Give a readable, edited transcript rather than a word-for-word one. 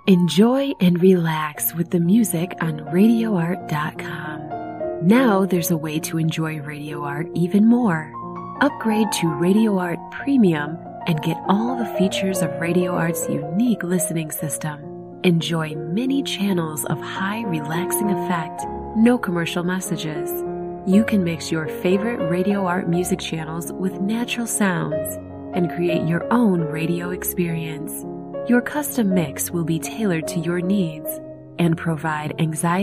Enjoy and relax with the music on RadioArt.com. Now there's a way to enjoy Radio Art even more. Upgrade to Radio Art Premium and get all the features of Radio Art's unique listening system. Enjoy many channels of high relaxing effect, no commercial messages. You can mix your favorite Radio Art music channels with natural sounds and create your own radio experience. Your custom mix will be tailored to your needs and provide anxiety